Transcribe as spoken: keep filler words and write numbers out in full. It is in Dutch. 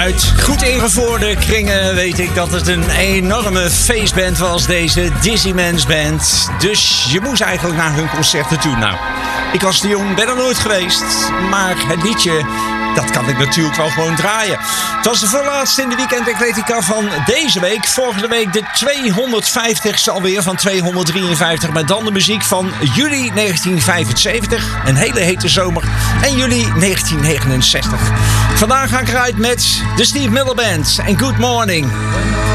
Uit goed ingevoerde kringen weet ik dat het een enorme feestband was, deze Dizzy Man's Band. Dus je moest eigenlijk naar hun concerten toe. Nou, ik was te jong, ben er nooit geweest. Maar het liedje, dat kan ik natuurlijk wel gewoon draaien. Het was de voorlaatste in de Weekend Athletica van deze week. Vorige week de tweehonderdvijftigste alweer van tweehonderddrieënvijftig. Met dan de muziek van juli negentien vijfenzeventig. Een hele hete zomer. En juli negentien negenenzestig. Vandaag ga ik eruit met de Steve Miller Band en Good Morning.